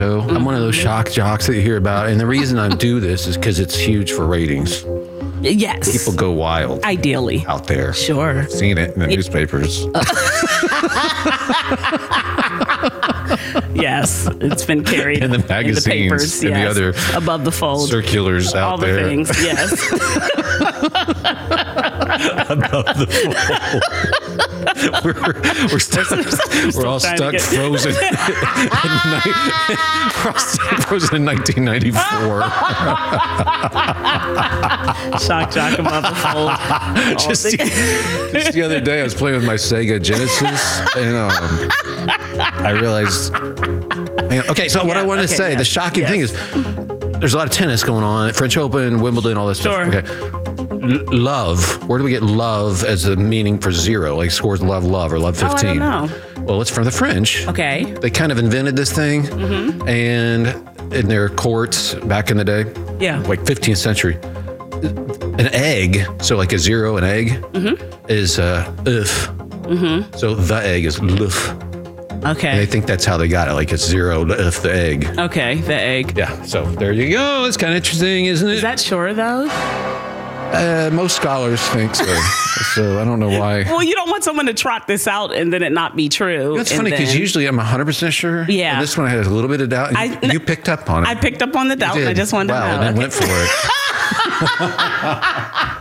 I'm one of those shock jocks that you hear about. And the reason I do this is because it's huge for ratings. Yes. People go wild. Ideally. Out there. Sure. I've seen it in the newspapers. Yes. It's been carried in the magazines, in the papers, and the other above the fold. Circulars out there. All the things, yes. Above the fold. We're all stuck frozen. We're all stuck frozen in 1994. Shock jock above the fold. Just the other day, I was playing with my Sega Genesis, and I realized. Okay, so what I wanted to say, the shocking thing is, there's a lot of tennis going on, French Open, Wimbledon, all this stuff. Okay. Love. Where do we get love as a meaning for zero? Like scores love, or love 15? I don't know. Well, it's from the French. Okay. They kind of invented this thing, and in their courts back in the day, like 15th century, an egg, so like a zero, an egg, is if. So the egg is luf. Okay. And I think that's how they got it. Like it's zero if the egg. Okay, the egg. Yeah. So there you go. It's kind of interesting, isn't it? Is that sure though? Most scholars think so. So I don't know why. Well, you don't want someone to trot this out and then it not be true. It's funny because usually I'm 100% sure. Yeah. And this one I had a little bit of doubt. And you picked up on it. I picked up on the doubt. And I just wanted to know. And I went for it.